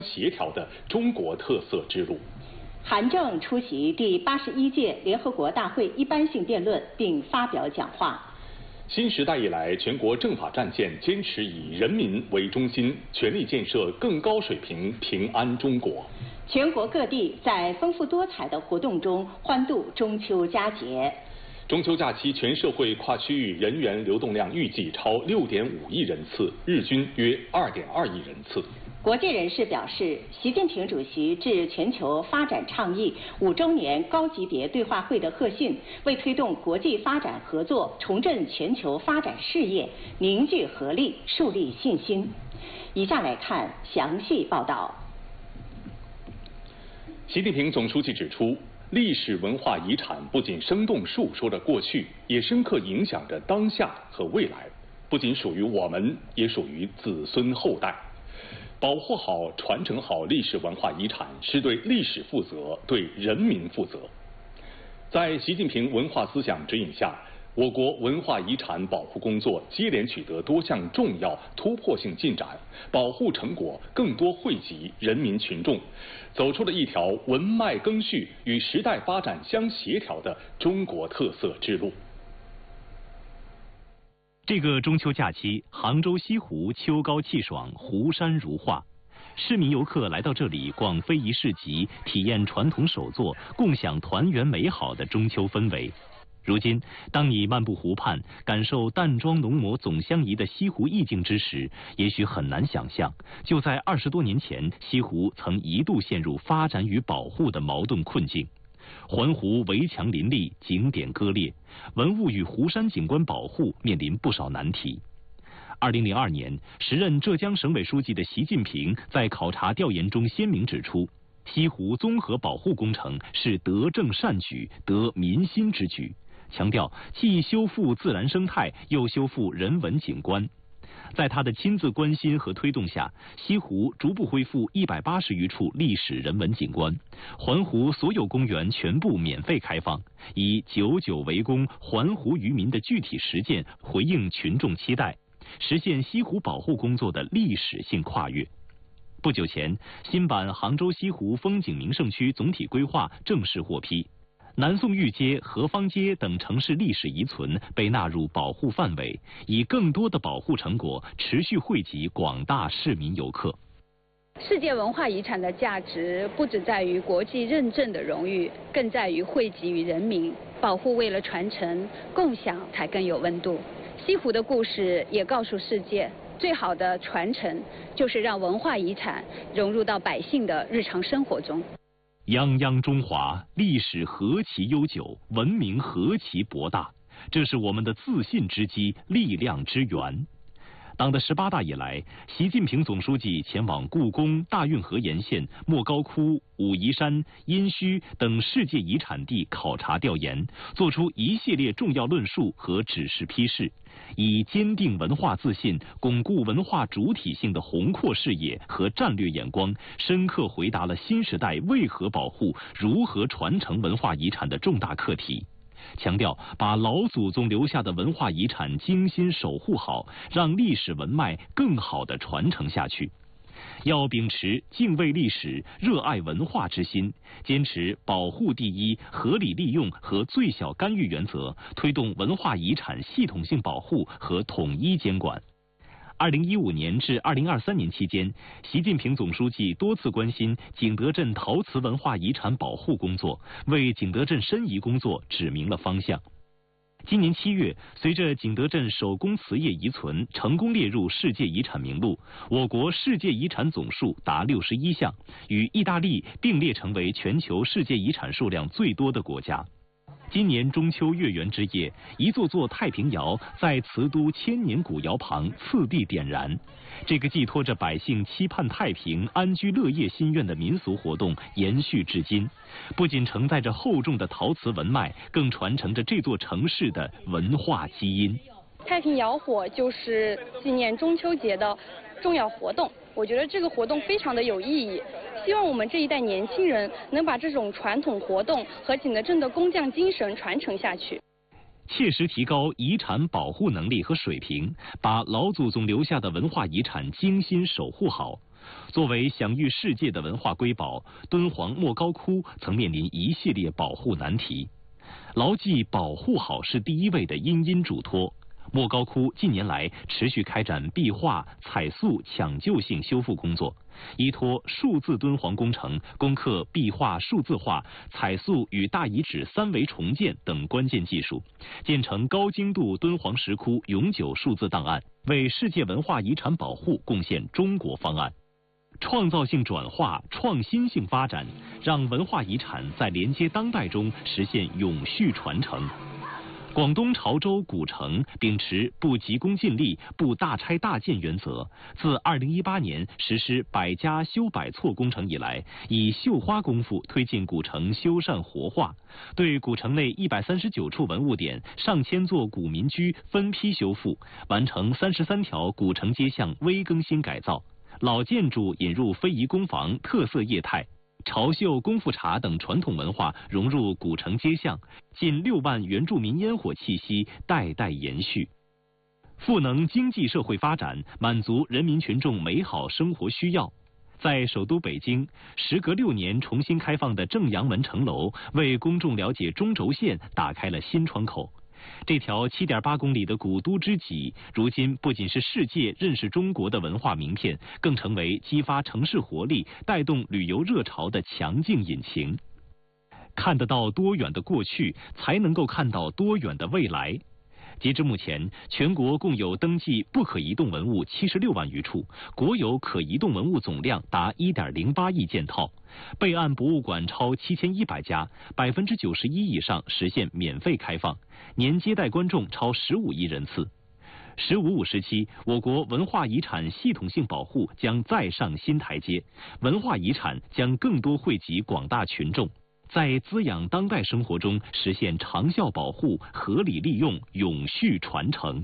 协调的中国特色之路。 韩正出席第81届联合国大会一般性辩论并发表讲话。 新时代以来，全国政法战线坚持以人民为中心，全力建设更高水平平安中国。 全国各地在丰富多彩的活动中欢度中秋佳节。 中秋假期，全社会跨区域人员流动量预计超6.5亿人次，日均约2.2亿人次。 国际人士表示，习近平主席致全球发展倡议5周年高级别对话会的贺信，为推动国际发展合作、重振全球发展事业凝聚合力、树立信心。以下来看详细报道。 习近平总书记指出，历史文化遗产不仅生动述说着过去，也深刻影响着当下和未来，不仅属于我们，也属于子孙后代。保护好、传承好历史文化遗产，是对历史负责，对人民负责。在习近平文化思想指引下，我国文化遗产保护工作接连取得多项重要突破性进展，保护成果更多惠及人民群众，走出了一条文脉更续与时代发展相协调的中国特色之路。 这个中秋假期，杭州西湖秋高气爽，湖山如画。市民游客来到这里逛非遗市集，体验传统手作，共享团圆美好的中秋氛围。如今，当你漫步湖畔，感受淡妆浓抹总相宜的西湖意境之时，也许很难想象，就在20多年前，西湖曾一度陷入发展与保护的矛盾困境。环湖围墙林立，景点割裂，文物与湖山景观保护面临不少难题。2002年，时任浙江省委书记的习近平在考察调研中鲜明指出，西湖综合保护工程是德政善举，得民心之举，强调既修复自然生态，又修复人文景观。在他的亲自关心和推动下，西湖逐步恢复180余处历史人文景观，环湖所有公园全部免费开放，以99围攻环湖渔民的具体实践回应群众期待，实现西湖保护工作的历史性跨越。不久前，新版杭州西湖风景名胜区总体规划正式获批，南宋御街、河坊街等城市历史遗存被纳入保护范围，以更多的保护成果持续惠及广大市民游客。 世界文化遗产的价值不只在于国际认证的荣誉，更在于惠及于人民。保护为了传承、共享才更有温度。西湖的故事也告诉世界，最好的传承就是让文化遗产融入到百姓的日常生活中。 泱泱中华，历史何其悠久，文明何其博大，这是我们的自信之基，力量之源。党的18大以来，习近平总书记前往故宫、大运河沿线、莫高窟、武夷山、殷墟等世界遗产地考察调研，作出一系列重要论述和指示批示，以坚定文化自信、巩固文化主体性的宏阔视野和战略眼光，深刻回答了新时代为何保护、如何传承文化遗产的重大课题。强调把老祖宗留下的文化遗产精心守护好，让历史文脉更好地传承下去。要秉持敬畏历史、热爱文化之心，坚持保护第一、合理利用和最小干预原则，推动文化遗产系统性保护和统一监管。2015年至2023年期间，习近平总书记多次关心景德镇陶瓷文化遗产保护工作，为景德镇申遗工作指明了方向。今年7月，随着景德镇手工瓷业遗存成功列入世界遗产名录，我国世界遗产总数达61项，与意大利并列成为全球世界遗产数量最多的国家。今年中秋月圆之夜，一座座太平窑在瓷都千年古窑旁次第点燃。这个寄托着百姓期盼太平、安居乐业心愿的民俗活动延续至今，不仅承载着厚重的陶瓷文脉，更传承着这座城市的文化基因。 太平窑火就是纪念中秋节的重要活动，我觉得这个活动非常的有意义。希望我们这一代年轻人能把这种传统活动和景德镇的工匠精神传承下去， 切实提高遗产保护能力和水平，把老祖宗留下的文化遗产精心守护好。 作为享誉世界的文化瑰宝，敦煌莫高窟曾面临一系列保护难题。牢记保护好是第一位的殷殷嘱托，莫高窟近年来持续开展壁画、彩塑抢救性修复工作，依托数字敦煌工程攻克壁画数字化、彩塑与大遗址3维重建等关键技术，建成高精度敦煌石窟永久数字档案，为世界文化遗产保护贡献中国方案。创造性转化、创新性发展，让文化遗产在连接当代中实现永续传承。广东潮州古城秉持不急功近利、不大拆大建原则，自2018年实施百家修百错工程以来，以绣花功夫推进古城修缮活化，对古城内139处文物点、上千座古民居分批修复，完成33条古城街巷微更新改造。老建筑引入非遗工坊特色业态，潮绣、功夫茶等传统文化融入古城街巷，近6万原住民烟火气息代代延续。赋能经济社会发展，满足人民群众美好生活需要。在首都北京，时隔6年重新开放的正阳门城楼，为公众了解中轴线打开了新窗口。这条7.8公里的古都知己，如今不仅是世界认识中国的文化名片，更成为激发城市活力、带动旅游热潮的强劲引擎。看得到多远的过去，才能够看到多远的未来。截至目前，全国共有登记不可移动文物76万余处，国有可移动文物总量达1.08亿件套，备案博物馆超7100家，91%以上实现免费开放，年接待观众超15亿人次。“15+5”时期，我国文化遗产系统性保护将再上新台阶，文化遗产将更多惠及广大群众。在滋养当代生活中实现长效保护、合理利用、永续传承。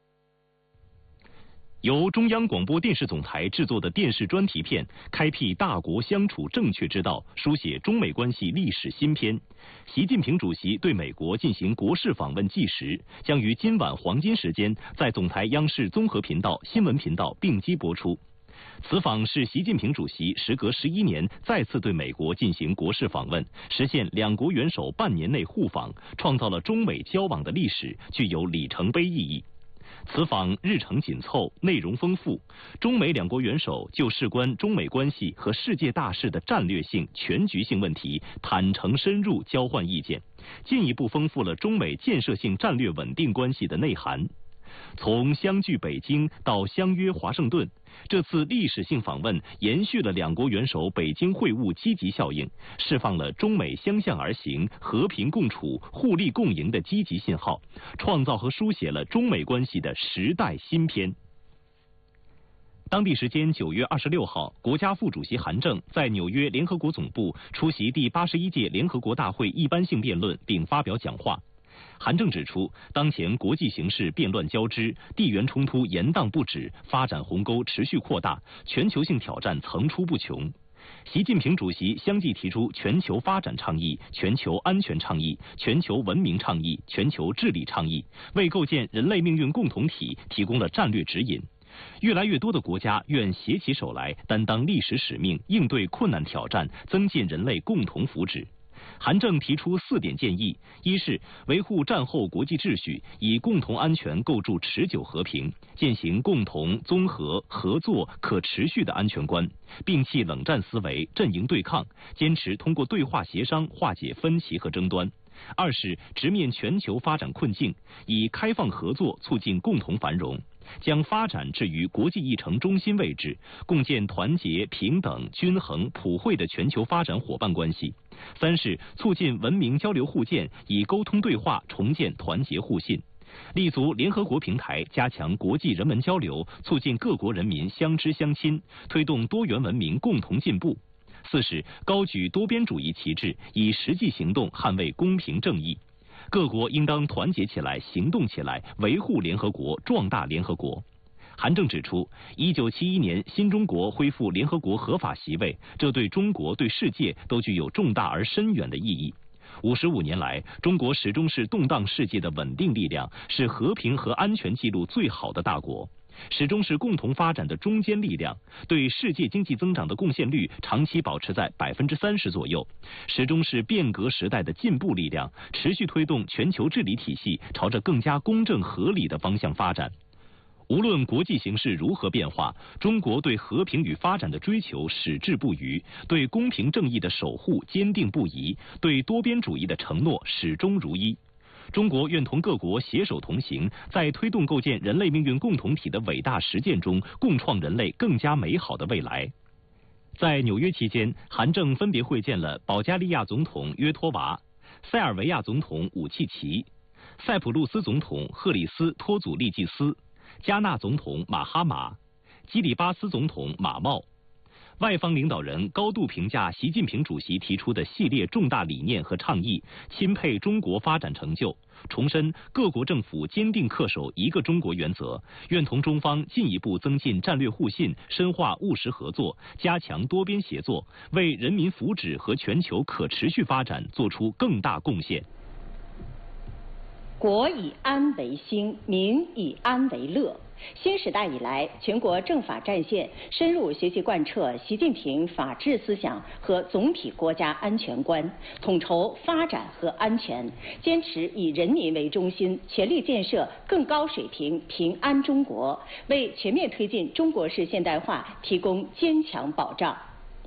由中央广播电视总台制作的电视专题片《开辟大国相处正确之道》，书写中美关系历史新篇。习近平主席对美国进行国事访问纪实，将于今晚黄金时间在总台央视综合频道、新闻频道并机播出。此访是习近平主席时隔11年再次对美国进行国事访问，实现两国元首半年内互访，创造了中美交往的历史，具有里程碑意义。此访日程紧凑，内容丰富，中美两国元首就事关中美关系和世界大事的战略性、全局性问题坦诚深入交换意见，进一步丰富了中美建设性战略稳定关系的内涵。从相聚北京到相约华盛顿，这次历史性访问延续了两国元首北京会晤积极效应，释放了中美相向而行、和平共处、互利共赢的积极信号，创造和书写了中美关系的时代新篇。当地时间9月26号，国家副主席韩正在纽约联合国总部出席第81届联合国大会一般性辩论并发表讲话。韩正指出，当前国际形势变乱交织，地缘冲突延宕不止，发展鸿沟持续扩大，全球性挑战层出不穷。习近平主席相继提出全球发展倡议、全球安全倡议、全球文明倡议、全球治理倡议，为构建人类命运共同体提供了战略指引。越来越多的国家愿携起手来，担当历史使命，应对困难挑战，增进人类共同福祉。韩正提出4点建议：一是维护战后国际秩序，以共同安全构筑持久和平，践行共同、综合、合作、可持续的安全观，摒弃冷战思维，阵营对抗，坚持通过对话协商化解分歧和争端。二是直面全球发展困境，以开放合作促进共同繁荣，将发展置于国际议程中心位置，共建团结、平等、均衡、普惠的全球发展伙伴关系。三是促进文明交流互鉴，以沟通对话重建团结互信，立足联合国平台，加强国际人文交流，促进各国人民相知相亲，推动多元文明共同进步。四是高举多边主义旗帜，以实际行动捍卫公平正义。各国应当团结起来，行动起来，维护联合国，壮大联合国。韩正指出，1971年新中国恢复联合国合法席位，这对中国、对世界都具有重大而深远的意义。55年来，中国始终是动荡世界的稳定力量，是和平和安全记录最好的大国。 始终是共同发展的中坚力量，对世界经济增长的贡献率长期保持在30%左右，始终是变革时代的进步力量，持续推动全球治理体系朝着更加公正合理的方向发展。无论国际形势如何变化，中国对和平与发展的追求矢志不渝，对公平正义的守护坚定不移，对多边主义的承诺始终如一。中国愿同各国携手同行，在推动构建人类命运共同体的伟大实践中，共创人类更加美好的未来。在纽约期间，韩正分别会见了保加利亚总统约托娃、塞尔维亚总统武契奇、塞浦路斯总统赫里斯托祖利季斯、加纳总统马哈马、基里巴斯总统马茂。外方领导人高度评价习近平主席提出的系列重大理念和倡议，钦佩中国发展成就，重申各国政府坚定恪守一个中国原则，愿同中方进一步增进战略互信，深化务实合作，加强多边协作，为人民福祉和全球可持续发展做出更大贡献。 国以安为兴，民以安为乐。新时代以来，全国政法战线深入学习贯彻习近平法治思想和总体国家安全观，统筹发展和安全，坚持以人民为中心，全力建设更高水平平安中国，为全面推进中国式现代化提供坚强保障。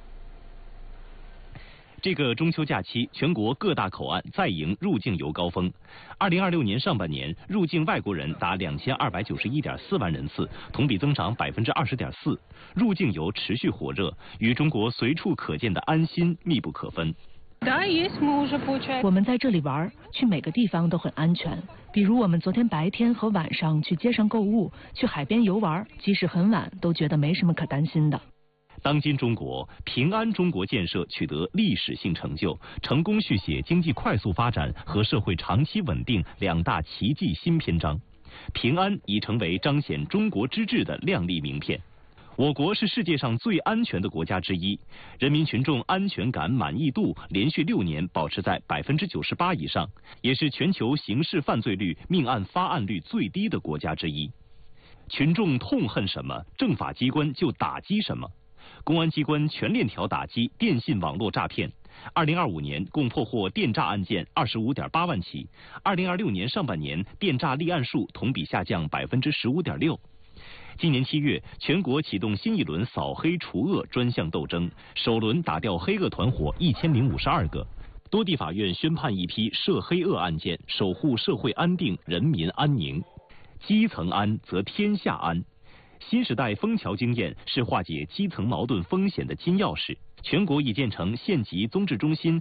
这个中秋假期，全国各大口岸再迎入境游高峰。2026年上半年，入境外国人达2291.4万人次，同比增长20.4%。入境游持续火热，与中国随处可见的安心密不可分。 我们在这里玩，去每个地方都很安全。比如我们昨天白天和晚上去街上购物，去海边游玩，即使很晚，都觉得没什么可担心的。 当今中国平安中国建设取得历史性成就，成功续写经济快速发展和社会长期稳定两大奇迹新篇章。平安已成为彰显中国之治的亮丽名片。我国是世界上最安全的国家之一，人民群众安全感满意度连续6年保持在98%以上，也是全球刑事犯罪率、命案发案率最低的国家之一。群众痛恨什么，政法机关就打击什么。公安机关全链条打击电信网络诈骗，2025年共破获电诈案件25.8万起，2026年上半年电诈立案数同比下降15.6%。今年7月，全国启动新一轮扫黑除恶专项斗争，首轮打掉黑恶团伙1052个，多地法院宣判一批涉黑恶案件，守护社会安定、人民安宁。基层安则天下安。新时代枫桥经验是化解基层矛盾风险的金钥匙。全国已建成县级综治中心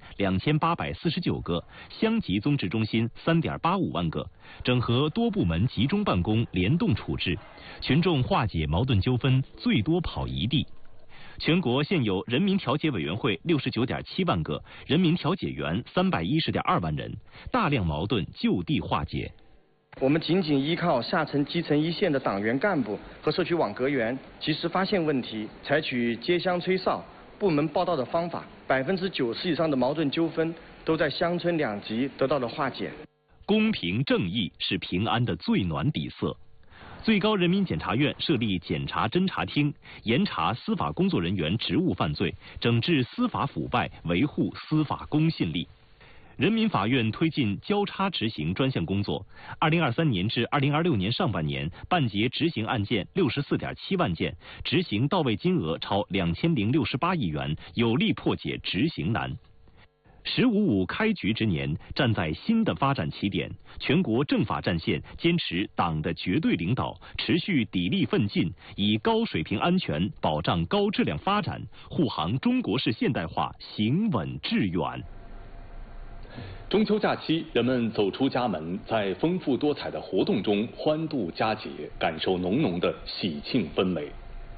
2849个，乡级综治中心3.85万个，整合多部门集中办公，联动处置，群众化解矛盾纠纷最多跑一地。全国现有人民调解委员会69.7万个，人民调解员310.2万人，大量矛盾就地化解。 我们仅仅依靠下层基层一线的党员干部和社区网格员及时发现问题，采取接乡催哨、部门报到的方法，90%以上的矛盾纠纷都在乡村2级得到了化解。 公平正义是平安的最暖底色。最高人民检察院设立检察侦查厅，严查司法工作人员职务犯罪，整治司法腐败，维护司法公信力。人民法院推进交叉执行专项工作，2023年至2026年上半年办结执行案件64.7万件，执行到位金额超2068亿元，有力破解执行难。“15.5”开局之年，站在新的发展起点，全国政法战线坚持党的绝对领导，持续砥砺奋进，以高水平安全保障高质量发展，护航中国式现代化行稳致远。 中秋假期，人们走出家门，在丰富多彩的活动中欢度佳节，感受浓浓的喜庆氛围。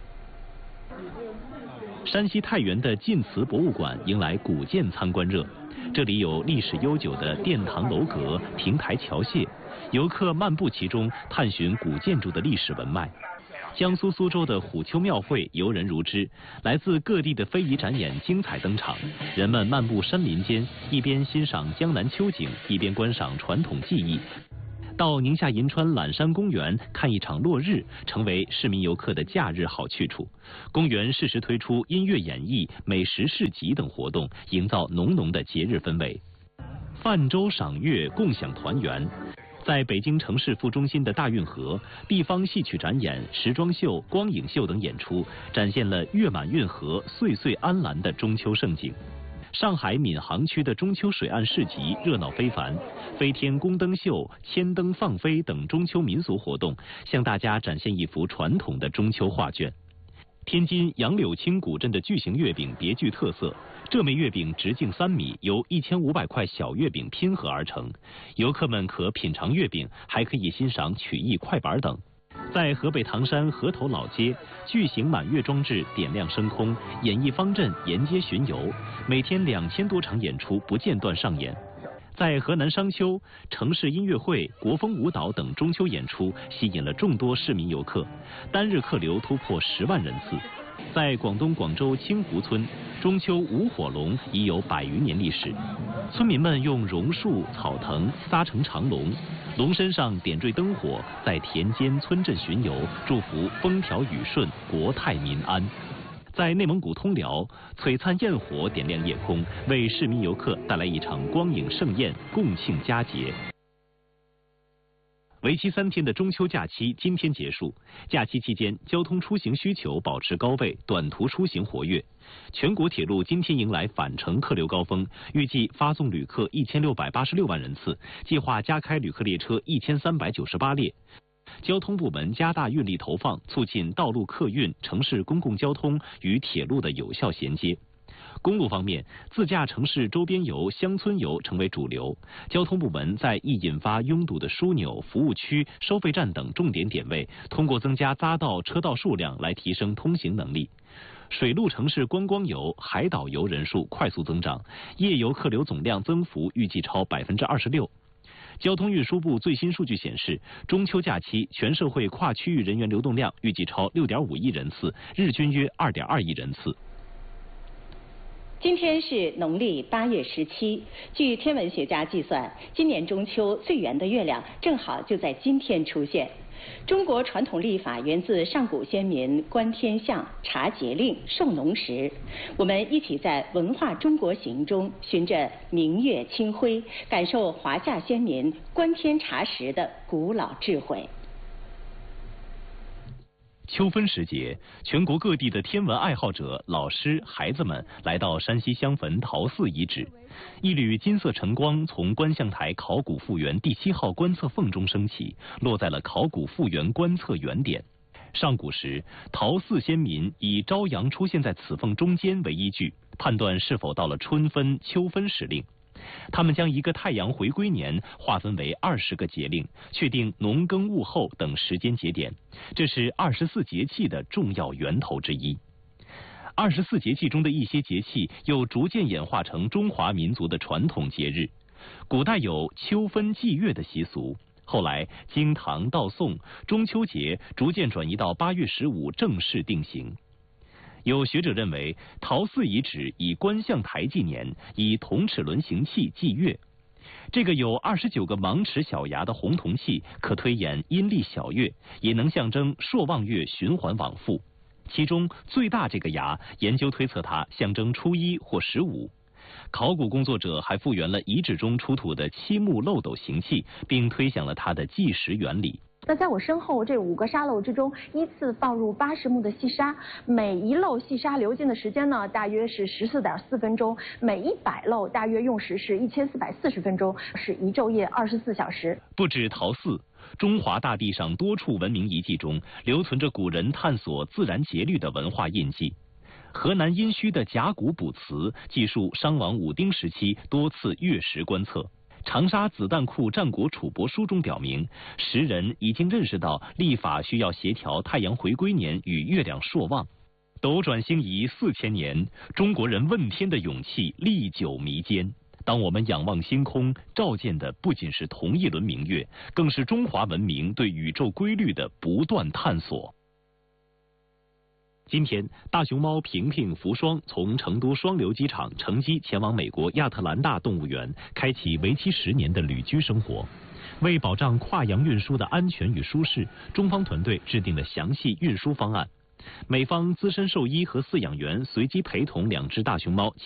山西太原的晋祠博物馆迎来古建参观热，这里有历史悠久的殿堂楼阁、亭台桥榭，游客漫步其中，探寻古建筑的历史文脉。江苏苏州的虎丘庙会游人如织，来自各地的非遗展演精彩登场。人们漫步山林间，一边欣赏江南秋景，一边观赏传统技艺。 到宁夏银川缆山公园看一场落日，成为市民游客的假日好去处。公园适时推出音乐演绎、美食市集等活动，营造浓浓的节日氛围。泛舟赏月，共享团圆。在北京城市副中心的大运河，地方戏曲展演、时装秀、光影秀等演出，展现了月满运河、岁岁安澜的中秋盛景。上海闵行区的中秋水岸市集热闹非凡，飞天宫灯秀、千灯放飞等中秋民俗活动，向大家展现一幅传统的中秋画卷。天津杨柳青古镇的巨型月饼别具特色，这枚月饼直径3米，由1500块小月饼拼合而成。游客们可品尝月饼，还可以欣赏曲艺快板等。在河北唐山河头老街，巨型满月装置点亮升空，演艺方阵沿街巡游，每天2000多场演出不间断上演。在河南商丘，城市音乐会、国风舞蹈等中秋演出吸引了众多市民游客，单日客流突破10万人次。在广东广州清湖村，中秋舞火龙已有100余年历史。村民们用榕树、草藤搭成长龙，龙身上点缀灯火，在田间村镇巡游，祝福风调雨顺、国泰民安。在内蒙古通辽，璀璨焰火点亮夜空，为市民游客带来一场光影盛宴，共庆佳节。为期3天的中秋假期今天结束，假期期间交通出行需求保持高位，短途出行活跃。全国铁路今天迎来返程客流高峰，预计发送旅客1686万人次，计划加开旅客列车1398列。交通部门加大运力投放，促进道路客运、城市公共交通与铁路的有效衔接。公路方面，自驾城市周边游、乡村游成为主流。交通部门在易引发拥堵的枢纽、服务区、收费站等重点点位，通过增加匝道、车道数量来提升通行能力。水陆城市观光游、海岛游人数快速增长，夜游客流总量增幅预计超26%。交通运输部最新数据显示，中秋假期全社会跨区域人员流动量预计超6.5亿人次，日均约2.2亿人次。 今天是农历8月17，据天文学家计算，今年中秋最圆的月亮正好就在今天出现。中国传统历法源自上古先民观天象、查节令、授农时。我们一起在文化中国行中，循着明月清辉，感受华夏先民观天查时的古老智慧。 秋分时节，全国各地的天文爱好者、老师、孩子们来到山西襄汾陶寺遗址，一缕金色晨光从观象台考古复原第7号观测缝中升起，落在了考古复原观测原点。上古时，陶寺先民以朝阳出现在此缝中间为依据，判断是否到了春分、秋分时令。他们将一个太阳回归年划分为20个节令，确定农耕物候等时间节点，这是24节气的重要源头之一。24节气中的一些节气又逐渐演化成中华民族的传统节日。古代有秋分祭月的习俗，后来经唐到宋，中秋节逐渐转移到8月15正式定型。有学者认为，陶寺遗址以观象台纪年，以铜齿轮形器计月。这个有29个芒齿小牙的红铜器，可推演阴历小月，也能象征朔望月循环往复。其中最大这个牙，研究推测它象征初1或15。考古工作者还复原了遗址中出土的漆木漏斗形器，并推想了它的计时原理。 那在我身后这5个沙漏之中，依次放入80目的细沙，每一漏细沙流进的时间呢，大约是14.4分钟，每100漏大约用时是1440分钟，是一昼夜24小时。 不止陶寺，中华大地上多处文明遗迹中留存着古人探索自然节律的文化印记。河南殷墟的甲骨卜辞记述商王武丁时期多次月食观测。长沙子弹库战国楚帛书中表明，时人已经认识到历法需要协调太阳回归年与月亮朔望。斗转星移4000年，中国人问天的勇气历久弥坚。当我们仰望星空，照见的不仅是同一轮明月，更是中华文明对宇宙规律的不断探索。今天，大熊猫平平、福双从成都双流机场乘机前往美国亚特兰大动物园，开启为期10年的旅居生活。 为保障跨洋运输的安全与舒适，中方团队制定了详细运输方案。美方资深兽医和饲养员随机陪同2只大熊猫